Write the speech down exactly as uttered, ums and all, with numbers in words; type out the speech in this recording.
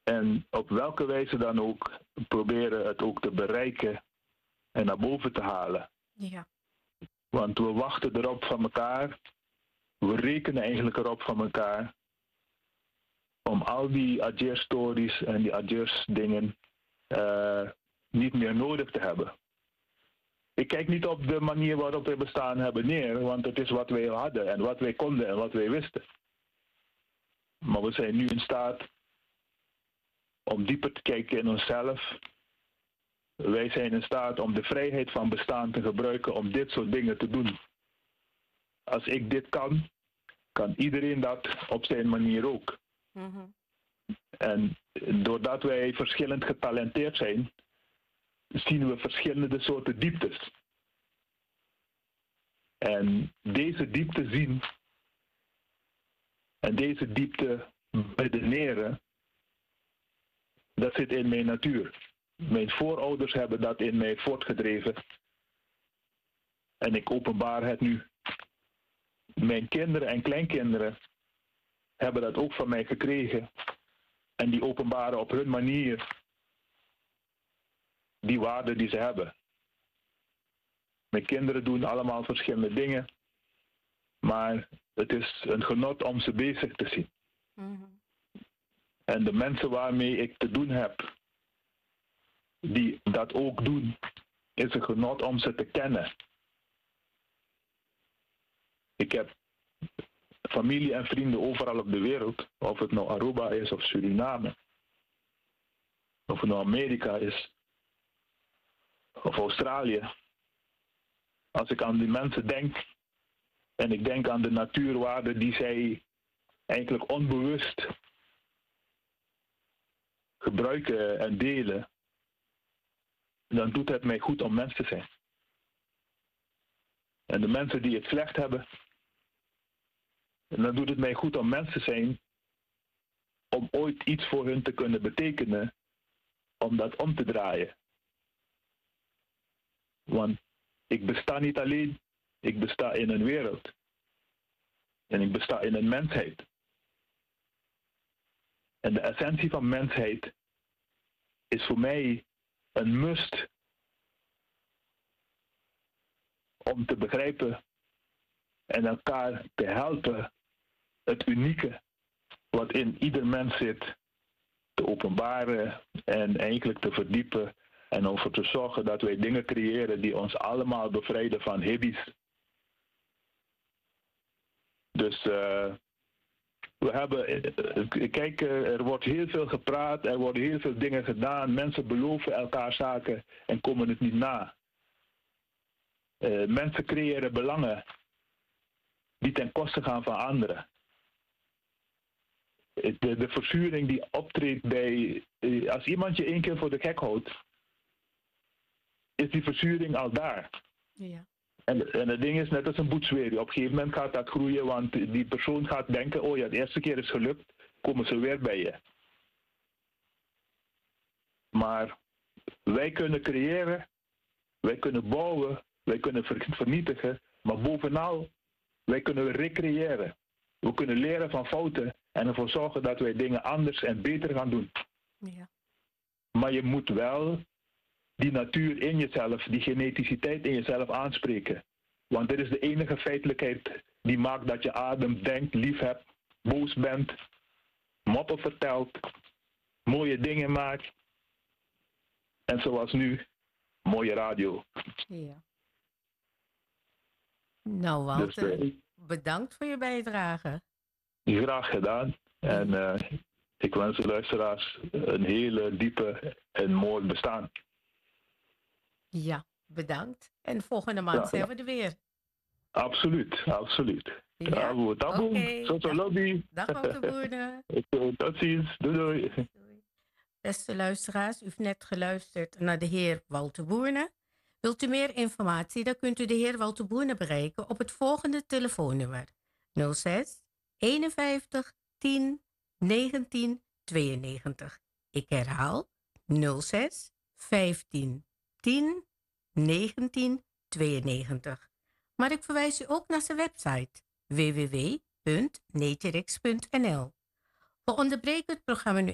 En op welke wijze dan ook proberen het ook te bereiken en naar boven te halen. Ja. Want we wachten erop van elkaar. We rekenen eigenlijk erop van elkaar. Om al die Adjers-stories en die Adjers-dingen uh, niet meer nodig te hebben. Ik kijk niet op de manier waarop we bestaan hebben neer, want het is wat wij hadden en wat wij konden en wat wij wisten. Maar we zijn nu in staat om dieper te kijken in onszelf. Wij zijn in staat om de vrijheid van bestaan te gebruiken om dit soort dingen te doen. Als ik dit kan, kan iedereen dat op zijn manier ook. Mm-hmm. En doordat wij verschillend getalenteerd zijn, zien we verschillende soorten dieptes. En deze diepte zien en deze diepte bedeneren, dat zit in mijn natuur. Mijn voorouders hebben dat in mij voortgedreven. En ik openbaar het nu. Mijn kinderen en kleinkinderen hebben dat ook van mij gekregen. En die openbaren op hun manier die waarde die ze hebben. Mijn kinderen doen allemaal verschillende dingen. Maar het is een genot om ze bezig te zien. Mm-hmm. En de mensen waarmee ik te doen heb, die dat ook doen, is een genot om ze te kennen. Ik heb familie en vrienden overal op de wereld, of het nou Aruba is of Suriname, of het nou Amerika is, of Australië. Als ik aan die mensen denk, en ik denk aan de natuurwaarden die zij eigenlijk onbewust gebruiken en delen, dan doet het mij goed om mens te zijn. En de mensen die het slecht hebben, dan doet het mij goed om mens te zijn, om ooit iets voor hun te kunnen betekenen, om dat om te draaien. Want ik besta niet alleen, ik besta in een wereld. En ik besta in een mensheid. En de essentie van mensheid is voor mij een must om te begrijpen en elkaar te helpen het unieke wat in ieder mens zit te openbaren en eigenlijk te verdiepen en ervoor te zorgen dat wij dingen creëren die ons allemaal bevrijden van hibbies. Dus uh, we hebben, uh, kijk, uh, er wordt heel veel gepraat, er worden heel veel dingen gedaan, mensen beloven elkaar zaken en komen het niet na. Uh, mensen creëren belangen die ten koste gaan van anderen. De, de verzuring die optreedt bij, uh, als iemand je één keer voor de gek houdt, is die verzuring al daar. Ja. En, en het ding is net als een boetsweer. Op een gegeven moment gaat dat groeien, want die persoon gaat denken, oh ja, de eerste keer is gelukt, komen ze weer bij je. Maar wij kunnen creëren, wij kunnen bouwen, wij kunnen vernietigen, maar bovenal, wij kunnen recreëren. We kunnen leren van fouten en ervoor zorgen dat wij dingen anders en beter gaan doen. Ja. Maar je moet wel die natuur in jezelf, die geneticiteit in jezelf aanspreken. Want dit is de enige feitelijkheid die maakt dat je ademt, denkt, lief hebt, boos bent, moppen vertelt, mooie dingen maakt. En zoals nu, mooie radio. Ja. Nou Walter, dus, uh, bedankt voor je bijdrage. Graag gedaan. En uh, ik wens de luisteraars een hele diepe en mooi bestaan. Ja, bedankt. En volgende maand ja, zijn we er weer. Absoluut, absoluut. Ja, oké. Okay. Tot Dag, lobby. Dag Walter Boerne. Tot ziens. Doei, doei. doei. Beste luisteraars, u heeft net geluisterd naar de heer Walter Boerne. Wilt u meer informatie, dan kunt u de heer Walter Boerne bereiken op het volgende telefoonnummer. nul zes eenenvijftig tien negentien tweeënnegentig. Ik herhaal nul zes vijftien tien negentien tweeënnegentig. Maar ik verwijs u ook naar zijn website w w w punt naturix punt n l. We onderbreken het programma nu